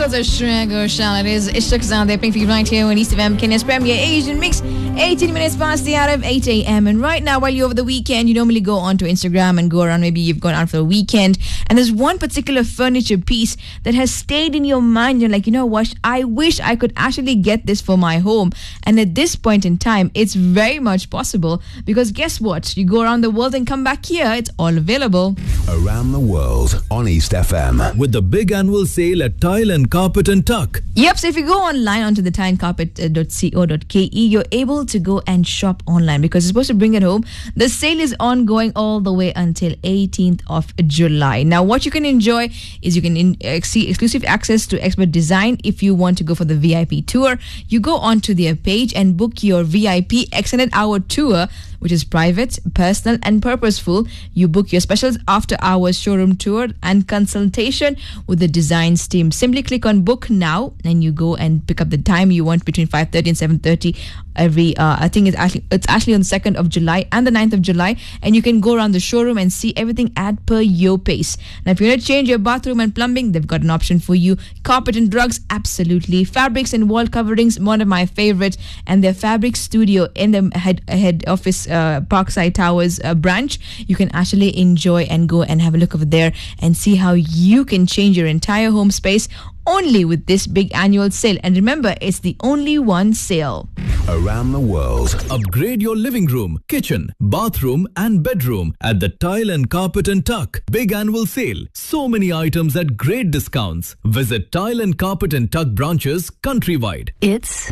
vocals are Shreya Ghoshal. It is Ishaq Zadeh playing for you right here on East FM, Kenya's premier Asian mix. 18 minutes past the hour of 8 a.m. And right now, while you're over the weekend, you normally go onto Instagram and go around. Maybe you've gone out for the weekend. And there's one particular furniture piece that has stayed in your mind. You're like, you know what? I wish I could actually get this for my home. And at this point in time, it's very much possible. Because guess what? You go around the world and come back here. It's all available. Around the world on East FM. With the big annual sale at Tile and Carpet and Tuck. Yep, so if you go online onto the tileandcarpet.co.ke, you're able to go and shop online because it's supposed to bring it home. The sale is ongoing all the way until 18th of July. Now, what you can enjoy is you can see exclusive access to expert design. If you want to go for the VIP tour, you go onto their page and book your VIP extended hour tour, which is private, personal, and purposeful. You book your special after-hours showroom tour and consultation with the designs team. Simply click on book now, and you go and pick up the time you want between 5:30 and 7:30. I think it's actually on the 2nd of July and the 9th of July, and you can go around the showroom and see everything at per your pace. Now, if you want to change your bathroom and plumbing, they've got an option for you. Carpet and rugs, absolutely. Fabrics and wall coverings, one of my favorite, and their fabric studio in the head office Parkside Towers branch. You can actually enjoy and go and have a look over there and see how you can change your entire home space only with this big annual sale. And remember, it's the only one sale. Around the world. Upgrade your living room, kitchen, bathroom and bedroom at the Tile and Carpet and Tuck. Big annual sale. So many items at great discounts. Visit Tile and Carpet and Tuck branches countrywide. It's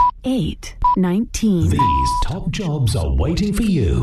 8:19. These top jobs are waiting for you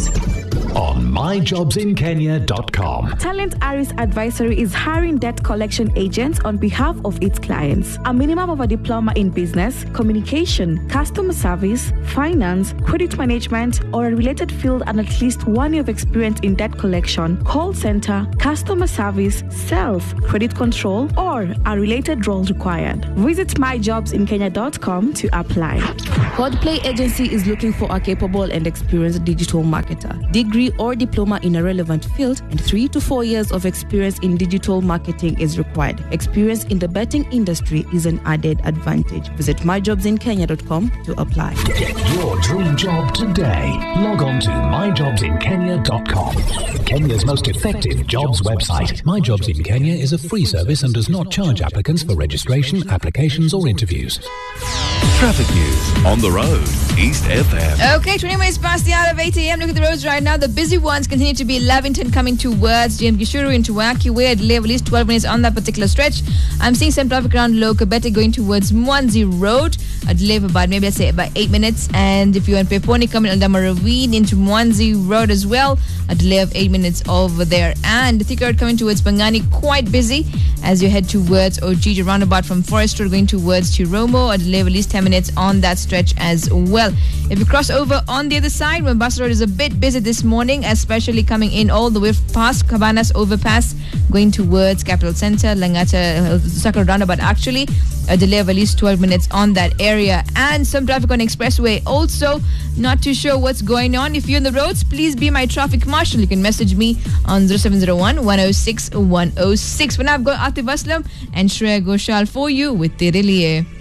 on myjobsinkenya.com. Talent Aris Advisory is hiring debt collection agents on behalf of its clients. A minimum of a diploma in business, communication, customer service, finance, credit management, or a related field, and at least 1 year of experience in debt collection, call center, customer service, sales, credit control, or a related role required. Visit myjobsinkenya.com to apply. Codplay Agency is looking for a capable and experienced digital marketer. Degree or diploma in a relevant field and 3 to 4 years of experience in digital marketing is required. Experience in the betting industry is an added advantage. Visit myjobsinkenya.com to apply. Get your dream job today. Log on to myjobsinkenya.com. Kenya's most effective jobs website. My Jobs in Kenya is a free service and does not charge applicants for registration, applications or interviews. Traffic news on the road. East FM. Okay, 20 minutes past the hour of 8 a.m. Look at the roads right now. The busy ones continue to be Lavington coming towards GM Gishuru into Waki Way. A delay of at least 12 minutes on that particular stretch. I'm seeing some traffic around Lokabete going towards Mwanzi Road. A delay of about, maybe let's say about 8 minutes. And if you're in Peponi coming on Aldama Ravine into Mwanzi Road as well, a delay of 8 minutes over there. And the Thika Road coming towards Pangani, quite busy as you head towards Ojiji roundabout from Forest Road going towards Chiromo. A delay of at least 10 minutes on that stretch as well. If you cross over on the other side, Mombasa Road is a bit busy this morning, especially coming in all the way past Cabanas Overpass, going towards Capital Center, Langata Sakura roundabout actually. A delay of at least 12 minutes on that area. And some traffic on Expressway also. Not too sure what's going on. If you're on the roads, please be my traffic marshal. You can message me on 0701 106 106. When I've got Atif Aslam and Shreya Ghoshal for you with Tiriliye.